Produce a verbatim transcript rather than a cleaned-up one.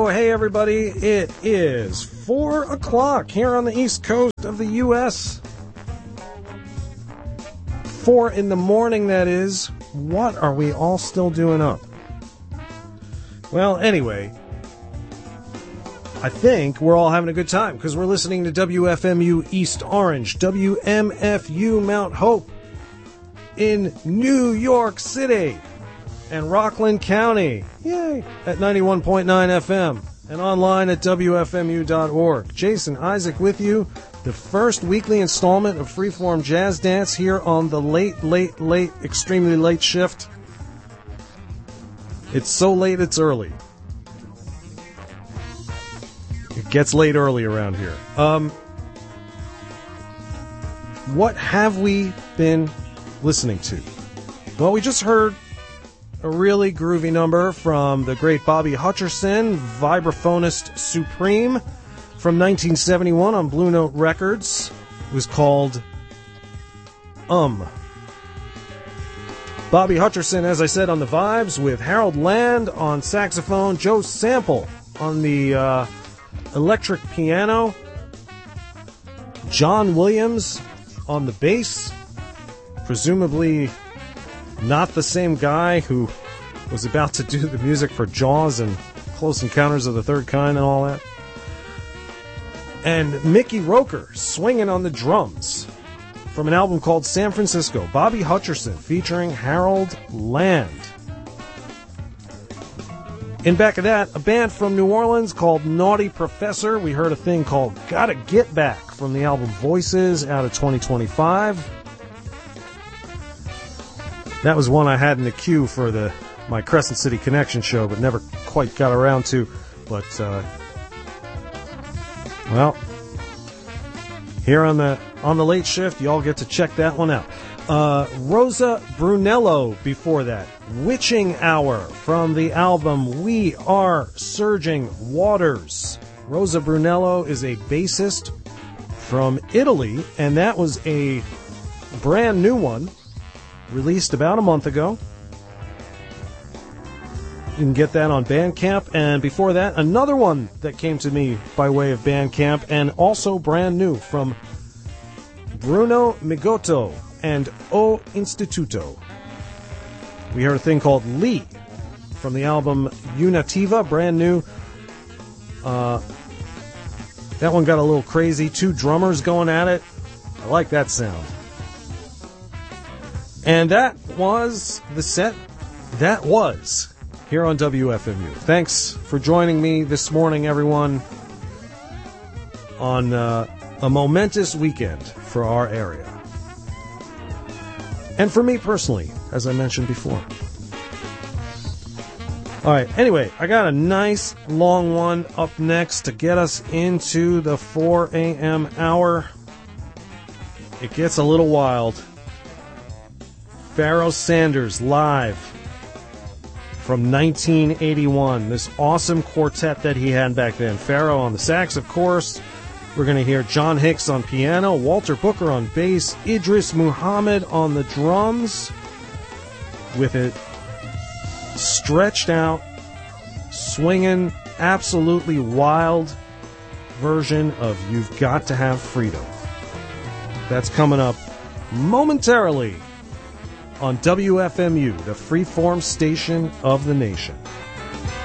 Oh, hey everybody, it is four o'clock here on the east coast of the U S Four in the morning, that is. What are we all still doing up? Well, anyway, I think we're all having a good time because we're listening to W F M U East Orange, W M F U Mount Hope in New York City and Rockland County, yay, at ninety-one point nine F M and online at W F M U dot org. Jason Isaac with you, the first weekly installment of Freeform Jazz Dance here on the late, late, late, extremely late shift. It's so late it's early. It gets late early around here. Um, what have we been listening to? Well, we just heard a really groovy number from the great Bobby Hutcherson, vibraphonist supreme, from nineteen seventy-one on Blue Note Records. It was called Um. Bobby Hutcherson, as I said, on the vibes, with Harold Land on saxophone, Joe Sample on the uh, electric piano, John Williams on the bass, presumably not the same guy who was about to do the music for Jaws and Close Encounters of the Third Kind and all that. And Mickey Roker swinging on the drums from an album called San Francisco. Bobby Hutcherson featuring Harold Land. In back of that, a band from New Orleans called Naughty Professor. We heard a thing called Gotta Get Back from the album Voices out of twenty twenty-five. That was one I had in the queue for the my Crescent City Connection show, but never quite got around to. But, uh, well, here on the on the late shift, y'all get to check that one out. Uh, Rosa Brunello before that. Witching Hour from the album We Are Surging Waters. Rosa Brunello is a bassist from Italy, and that was a brand new one, released about a month ago. You can get that on Bandcamp. And before that, another one that came to me by way of Bandcamp, and also brand new, from Bruno Migotto and O Instituto. We heard a thing called Lee from the album Unitiva, brand new. Uh, that one got a little crazy. Two drummers going at it. I like that sound. And that was the set. That was here on W F M U. Thanks for joining me this morning, everyone, on uh, a momentous weekend for our area. And for me personally, as I mentioned before. All right, anyway, I got a nice long one up next to get us into the four a.m. hour. It gets a little wild. Pharoah Sanders live from nineteen eighty-one. This awesome quartet that he had back then. Pharoah on the sax, of course. We're going to hear John Hicks on piano, Walter Booker on bass, Idris Muhammad on the drums, with it stretched out, swinging, absolutely wild version of You've Got to Have Freedom. That's coming up momentarily on W F M U, the freeform station of the nation.